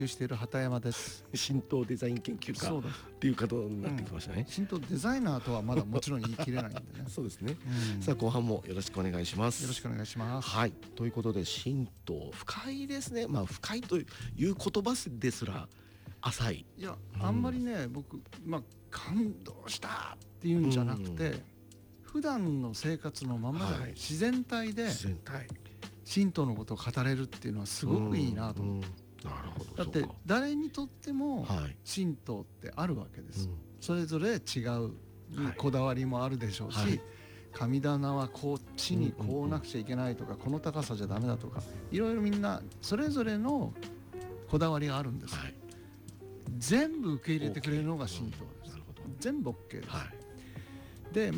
している畑山です。 神道デザイン研究家っていう方になってきましたね。 神道デザイナーとはまだもちろん言い切れないんでね。 そうですね、さあ後半もよろしくお願いします。 よろしくお願いします。 はい、ということで神道深いですね。深いという言葉ですら浅い。 いや、あんまりね、僕感動したっていうんじゃなくて、普段の生活のままで自然体で神道のことを語れるっていうのはすごくいいなと思って。 なるほど。 だって誰にとっても神道ってあるわけです、それぞれ違うこだわりもあるでしょうし、神棚はこっちにこうなくちゃいけないとか、この高さじゃダメだとか、いろいろみんなそれぞれのこだわりがあるんです、全部受け入れてくれるのが神道です、全部 OK です、で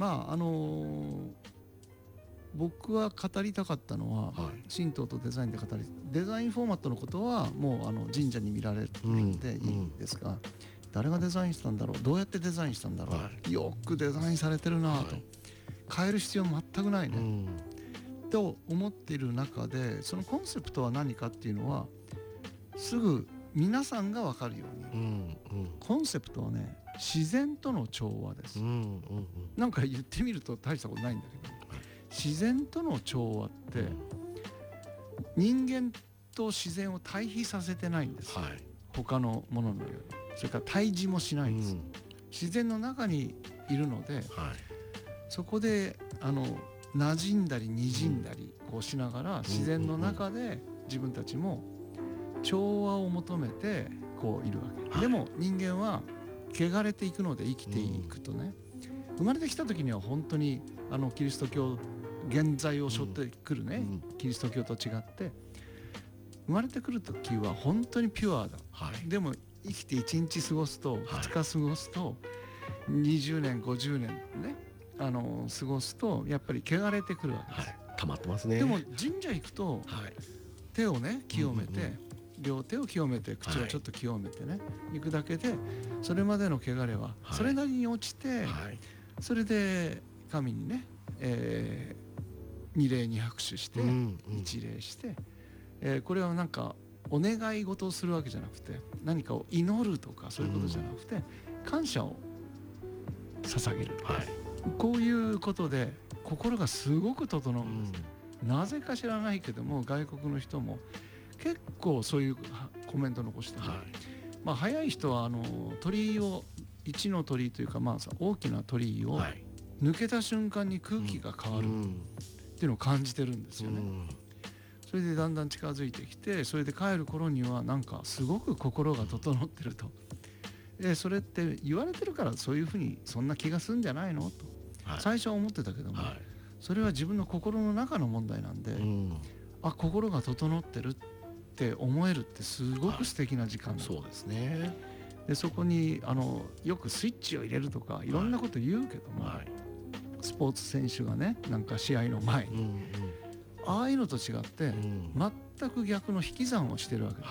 僕は語りたかったのは、神道とデザインで語り、デザインフォーマットのことはもう神社に見られるのでいいんですが、誰がデザインしたんだろう、どうやってデザインしたんだろう、よくデザインされてるなと、変える必要全くないね、と思っている中で、そのコンセプトは何かっていうのはすぐ皆さんが分かるように、コンセプトはね、自然との調和です、なんか言ってみると大したことないんだけど、自然との調和って人間と自然を対比させてないんです、他のもののように。それから対峙もしないんです、自然の中にいるので、そこで馴染んだり滲んだりこうしながら、自然の中で自分たちも調和を求めてこういるわけ、でも人間は汚れていくので、生きていくとね、生まれてきた時には本当にキリスト教原罪を背負ってくるね、キリスト教と違って生まれてくる時は本当にピュアだ、でも生きて1日過ごすと、2日過ごすと、20年50年ね過ごすと、やっぱり汚れてくるわけです、 溜まってますね。 でも神社行くと、手をね清めて、両手を清めて、口をちょっと清めてね、行くだけでそれまでの汚れはそれなりに落ちて、それで神にね、二礼二拍手して、一礼して、これはなんかお願い事をするわけじゃなくて、何かを祈るとかそういうことじゃなくて、感謝を捧げる、こういうことで心がすごく整うんです、なぜか知らないけども、外国の人も結構そういうコメント残してる、早い人は鳥居を、一の鳥居というか、大きな鳥居を抜けた瞬間に空気が変わるっていうのを感じてるんですよね、それでだんだん近づいてきて、それで帰る頃にはなんかすごく心が整ってると、それって言われてるからそういうふうにそんな気がするんじゃないのと、最初は思ってたけども、それは自分の心の中の問題なんで、心が整ってるって思えるってすごく素敵な時間だ、 そうですね。 でそこによくスイッチを入れるとかいろんなこと言うけども、スポーツ選手がね、なんか試合の前に、ああいうのと違って、全く逆の引き算をしてるわけです、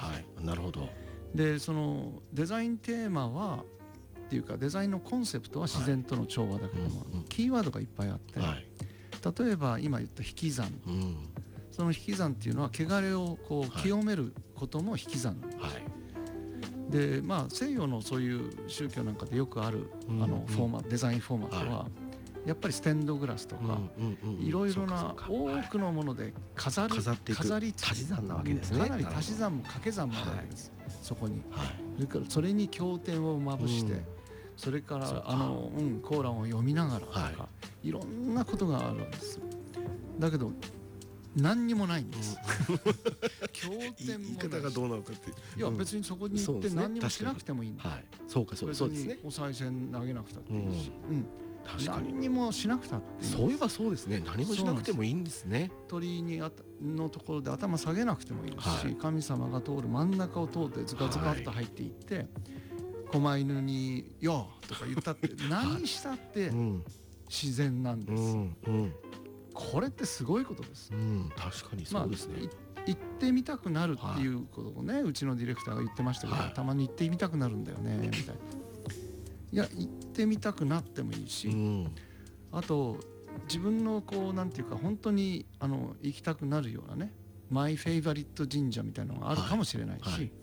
なるほど。 でそのデザインテーマはっていうか、デザインのコンセプトは自然との調和だけども、キーワードがいっぱいあって、例えば今言った引き算、その引き算っていうのは汚れをこう清めることも引き算なんです、で西洋のそういう宗教なんかでよくあるフォーマット、デザインフォーマットは、やっぱりステンドグラスとかいろいろな多くのもので飾り足し算なわけですね。 かなり足し算も掛け算もあるわけです、そこに、それからそれに経典をまぶして、それからコーランを読みながらとか、いろんなことがあるわけです。だけど何にもないんです経典もないし、 言い方がどうなのかって、 いや別にそこに行って何にもしなくてもいいんだ、 そうですね。 別にお賽銭投げなくたっていいし、何にもしなくたっていい。 そういえばそうですね、何もしなくてもいいんですね。 鳥居のところで頭下げなくてもいいですし、神様が通る真ん中を通ってズカズカっと入っていって、狛犬に「よー」とか言ったって何したって自然なんです、これってすごいことです、 確かにそうですね、 行ってみたくなるっていうことをね、うちのディレクターが言ってましたけど、たまに行ってみたくなるんだよねみたいな。いや、行ってみたくなってもいいし、あと自分のこうなんていうか、本当に行きたくなるようなね、マイフェイバリット神社みたいなのがあるかもしれないし、